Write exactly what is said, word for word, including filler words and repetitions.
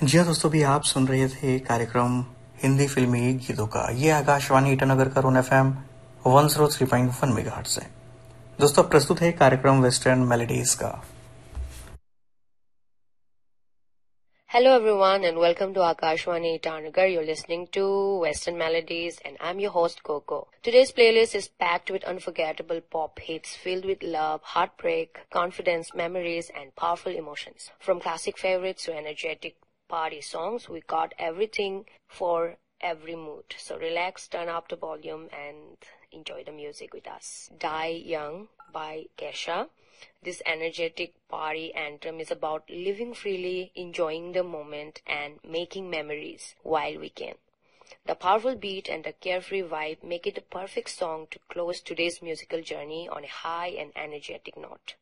जी हाँ दोस्तों, भी आप सुन रहे थे कार्यक्रम हिंदी फिल्मी गीतों का। ये आकाशवाणी ईटानगर का रोन F M one zero three point one mega से। दोस्तों प्रस्तुत है कार्यक्रम वेस्टर्न मेलोडीज का। Hello everyone and welcome to Akashwani Itanagar. You're listening to Western Melodies and I'm your host Coco. Today's playlist is packed with unforgettable pop hits filled with love, heartbreak, confidence, memories and powerful emotions. From classic favorites to energetic party songs, we got everything for every mood. So relax, turn up the volume and enjoy the music with us. Die Young by Kesha. This energetic party anthem is about living freely, enjoying the moment, and making memories while we can. The powerful beat and the carefree vibe make it a perfect song to close today's musical journey on a high and energetic note.